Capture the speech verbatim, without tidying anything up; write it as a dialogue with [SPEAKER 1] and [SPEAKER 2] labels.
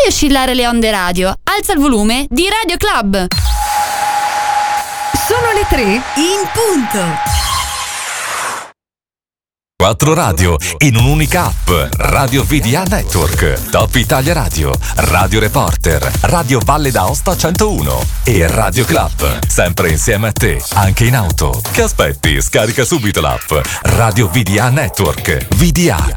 [SPEAKER 1] fai oscillare le onde radio, alza il volume di Radio Club.
[SPEAKER 2] Sono le tre in punto.
[SPEAKER 3] Quattro radio in un'unica app. Radio V D A Network, Top Italia Radio, Radio Reporter, Radio Valle d'Aosta centouno e Radio Club. Sempre insieme a te, anche in auto. Che aspetti? Scarica subito l'app Radio V D A Network. V D A